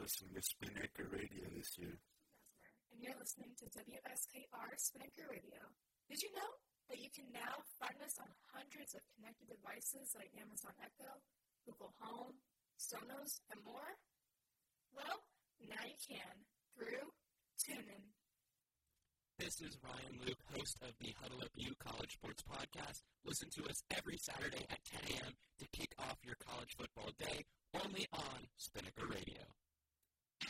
listening to Spinnaker Radio this year. And you're listening to WSKR Spinnaker Radio. Did you know that you can now find us on hundreds of connected devices like Amazon Echo, Google Home, Sonos, and more? Well, now you can through TuneIn. This is Ryan Luke, host of the Huddle Up U College Sports Podcast. Listen to us every Saturday at 10 a.m. to kick off your college football day, only on Spinnaker Radio.